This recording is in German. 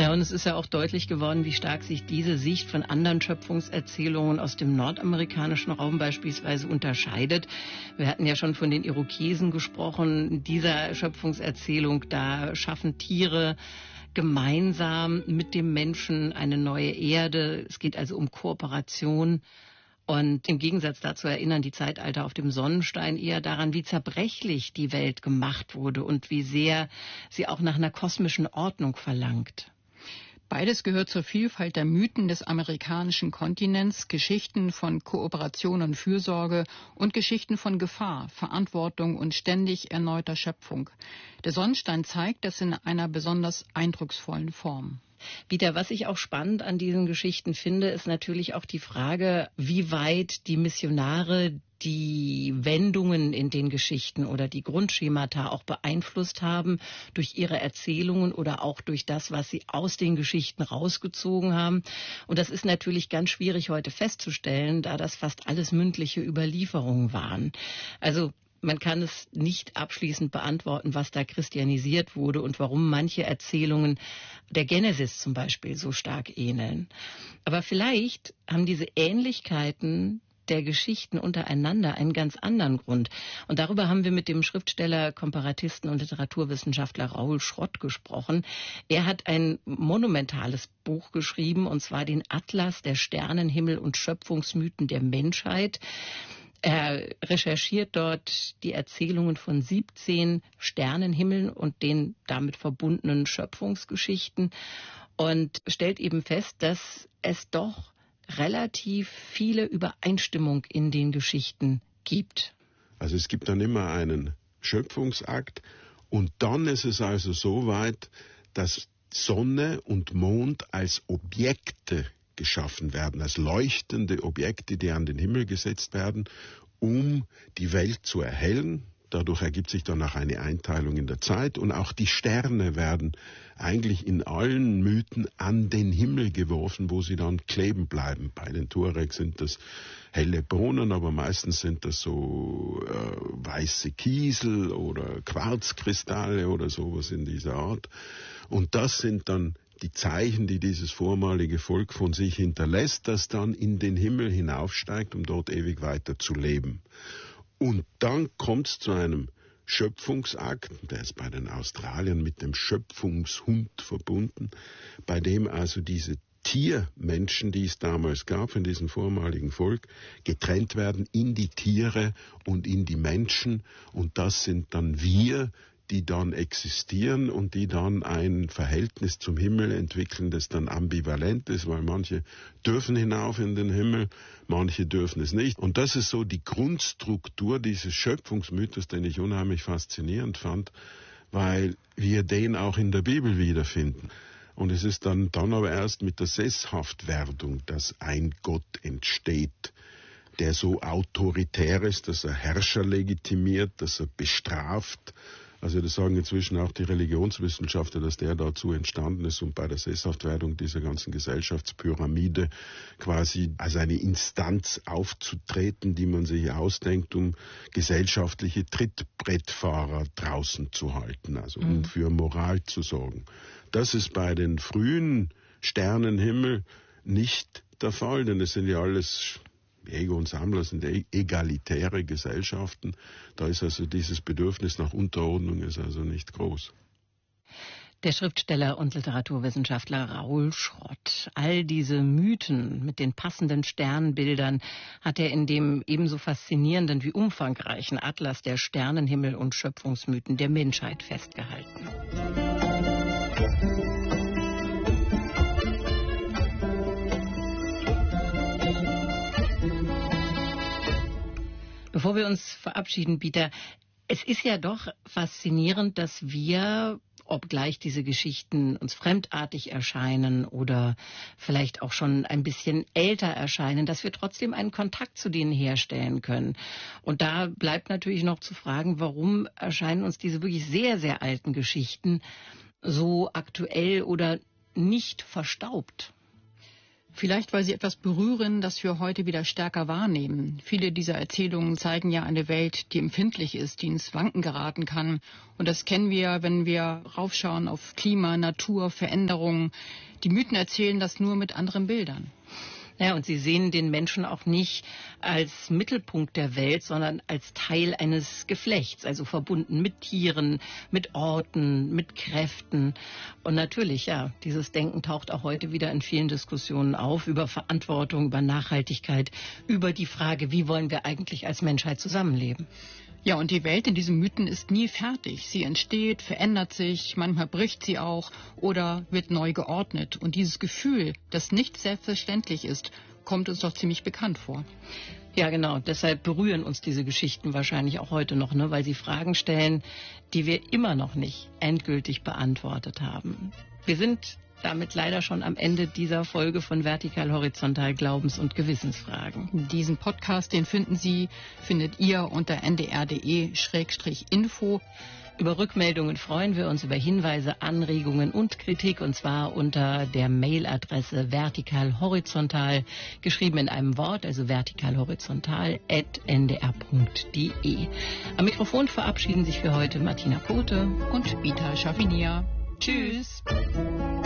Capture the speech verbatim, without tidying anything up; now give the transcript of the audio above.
Ja, und es ist ja auch deutlich geworden, wie stark sich diese Sicht von anderen Schöpfungserzählungen aus dem nordamerikanischen Raum beispielsweise unterscheidet. Wir hatten ja schon von den Irokesen gesprochen. In dieser Schöpfungserzählung, da schaffen Tiere gemeinsam mit dem Menschen eine neue Erde. Es geht also um Kooperation. Und im Gegensatz dazu erinnern die Zeitalter auf dem Sonnenstein eher daran, wie zerbrechlich die Welt gemacht wurde und wie sehr sie auch nach einer kosmischen Ordnung verlangt. Beides gehört zur Vielfalt der Mythen des amerikanischen Kontinents, Geschichten von Kooperation und Fürsorge und Geschichten von Gefahr, Verantwortung und ständig erneuter Schöpfung. Der Sonnenstein zeigt das in einer besonders eindrucksvollen Form. Wieder, was ich auch spannend an diesen Geschichten finde, ist natürlich auch die Frage, wie weit die Missionare die Wendungen in den Geschichten oder die Grundschemata auch beeinflusst haben durch ihre Erzählungen oder auch durch das, was sie aus den Geschichten rausgezogen haben. Und das ist natürlich ganz schwierig heute festzustellen, da das fast alles mündliche Überlieferungen waren. Also man kann es nicht abschließend beantworten, was da christianisiert wurde und warum manche Erzählungen der Genesis zum Beispiel so stark ähneln. Aber vielleicht haben diese Ähnlichkeiten der Geschichten untereinander einen ganz anderen Grund. Und darüber haben wir mit dem Schriftsteller, Komparatisten und Literaturwissenschaftler Raoul Schrott gesprochen. Er hat ein monumentales Buch geschrieben, und zwar den Atlas der Sternenhimmel und Schöpfungsmythen der Menschheit. Er recherchiert dort die Erzählungen von siebzehn Sternenhimmeln und den damit verbundenen Schöpfungsgeschichten und stellt eben fest, dass es doch relativ viele Übereinstimmung in den Geschichten gibt. Also es gibt dann immer einen Schöpfungsakt und dann ist es also so weit, dass Sonne und Mond als Objekte geschaffen werden, als leuchtende Objekte, die an den Himmel gesetzt werden, um die Welt zu erhellen. Dadurch ergibt sich dann auch eine Einteilung in der Zeit und auch die Sterne werden eigentlich in allen Mythen an den Himmel geworfen, wo sie dann kleben bleiben. Bei den Tuareg sind das helle Bohnen, aber meistens sind das so äh, weiße Kiesel oder Quarzkristalle oder sowas in dieser Art. Und das sind dann die Zeichen, die dieses vormalige Volk von sich hinterlässt, das dann in den Himmel hinaufsteigt, um dort ewig weiter zu leben. Und dann kommt es zu einem Schöpfungsakt, der ist bei den Australiern mit dem Schöpfungshund verbunden, bei dem also diese Tiermenschen, die es damals gab in diesem vormaligen Volk, getrennt werden in die Tiere und in die Menschen. Und das sind dann wir, die dann existieren und die dann ein Verhältnis zum Himmel entwickeln, das dann ambivalent ist, weil manche dürfen hinauf in den Himmel, manche dürfen es nicht. Und das ist so die Grundstruktur dieses Schöpfungsmythos, den ich unheimlich faszinierend fand, weil wir den auch in der Bibel wiederfinden. Und es ist dann, dann aber erst mit der Sesshaftwerdung, dass ein Gott entsteht, der so autoritär ist, dass er Herrscher legitimiert, dass er bestraft. Also das sagen inzwischen auch die Religionswissenschaftler, dass der dazu entstanden ist, um bei der Sesshaftwerdung dieser ganzen Gesellschaftspyramide quasi als eine Instanz aufzutreten, die man sich ausdenkt, um gesellschaftliche Trittbrettfahrer draußen zu halten, also um mhm. für Moral zu sorgen. Das ist bei den frühen Sternenhimmel nicht der Fall, denn es sind ja alles Ego und Sammler sind egalitäre Gesellschaften. Da ist also dieses Bedürfnis nach Unterordnung ist also nicht groß. Der Schriftsteller und Literaturwissenschaftler Raoul Schrott. All diese Mythen mit den passenden Sternbildern hat er in dem ebenso faszinierenden wie umfangreichen Atlas der Sternenhimmel und Schöpfungsmythen der Menschheit festgehalten. Bevor wir uns verabschieden, Peter, es ist ja doch faszinierend, dass wir, obgleich diese Geschichten uns fremdartig erscheinen oder vielleicht auch schon ein bisschen älter erscheinen, dass wir trotzdem einen Kontakt zu denen herstellen können. Und da bleibt natürlich noch zu fragen, warum erscheinen uns diese wirklich sehr, sehr alten Geschichten so aktuell oder nicht verstaubt? Vielleicht, weil sie etwas berühren, das wir heute wieder stärker wahrnehmen. Viele dieser Erzählungen zeigen ja eine Welt, die empfindlich ist, die ins Wanken geraten kann. Und das kennen wir, wenn wir raufschauen auf Klima, Natur, Veränderungen. Die Mythen erzählen das nur mit anderen Bildern. Ja, und sie sehen den Menschen auch nicht als Mittelpunkt der Welt, sondern als Teil eines Geflechts, also verbunden mit Tieren, mit Orten, mit Kräften. Und natürlich, ja, dieses Denken taucht auch heute wieder in vielen Diskussionen auf über Verantwortung, über Nachhaltigkeit, über die Frage, wie wollen wir eigentlich als Menschheit zusammenleben. Ja, und die Welt in diesen Mythen ist nie fertig. Sie entsteht, verändert sich, manchmal bricht sie auch oder wird neu geordnet. Und dieses Gefühl, das nicht selbstverständlich ist, kommt uns doch ziemlich bekannt vor. Ja, genau. Deshalb berühren uns diese Geschichten wahrscheinlich auch heute noch, ne? Weil sie Fragen stellen, die wir immer noch nicht endgültig beantwortet haben. Wir sind damit leider schon am Ende dieser Folge von Vertikal Horizontal Glaubens- und Gewissensfragen. Diesen Podcast, den finden Sie, findet ihr unter n d r punkt d e Schrägstrich info. Über Rückmeldungen freuen wir uns, über Hinweise, Anregungen und Kritik, und zwar unter der Mailadresse vertikalhorizontal, geschrieben in einem Wort, also vertikalhorizontal at n d r punkt d e. Am Mikrofon verabschieden sich für heute Martina Kote und Vita Schaffinier. Tschüss.